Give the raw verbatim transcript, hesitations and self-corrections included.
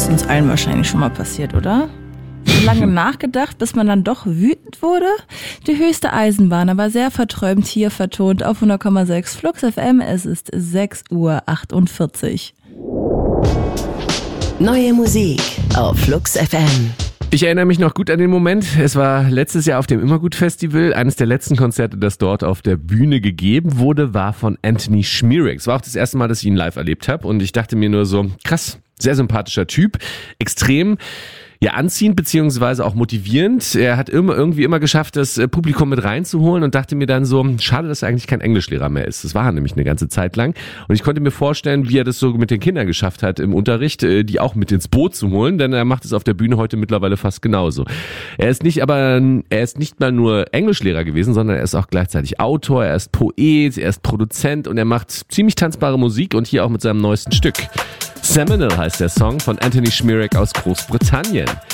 uns allen wahrscheinlich schon mal passiert, oder? So lange nachgedacht, bis man dann doch wütend wurde? Die höchste Eisenbahn, aber sehr verträumt hier vertont auf hundert Komma sechs Flux F M. Es ist sechs Uhr achtundvierzig. Neue Musik auf Flux F M. Ich erinnere mich noch gut an den Moment. Es war letztes Jahr auf dem Immergut-Festival. Eines der letzten Konzerte, das dort auf der Bühne gegeben wurde, war von Anthony Schmierig. Es war auch das erste Mal, dass ich ihn live erlebt habe. Und ich dachte mir nur so, krass, sehr sympathischer Typ, extrem ja anziehend beziehungsweise auch motivierend. Er hat immer irgendwie immer geschafft, das Publikum mit reinzuholen und dachte mir dann so, schade, dass er eigentlich kein Englischlehrer mehr ist. Das war er nämlich eine ganze Zeit lang. Und ich konnte mir vorstellen, wie er das so mit den Kindern geschafft hat im Unterricht, die auch mit ins Boot zu holen, denn er macht es auf der Bühne heute mittlerweile fast genauso. Er ist nicht aber, er ist nicht mal nur Englischlehrer gewesen, sondern er ist auch gleichzeitig Autor, er ist Poet, er ist Produzent und er macht ziemlich tanzbare Musik und hier auch mit seinem neuesten Stück. Seminole heißt der Song von Anthony Schmierig aus Großbritannien.